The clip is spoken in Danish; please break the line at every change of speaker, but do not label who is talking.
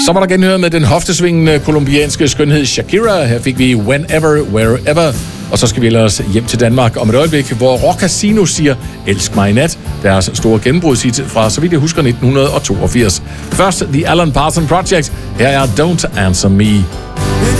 Så var der genhør med den hoftesvingende kolumbianske skønhed Shakira. Her fik vi Whenever, Wherever. Og så skal vi ellers hjem til Danmark om et øjeblik, hvor Rock Casino siger Elsk mig i nat. Deres store gennembrudshit fra, så vidt jeg husker, 1982. Først The Alan Parsons Project. Her er Don't Answer Me.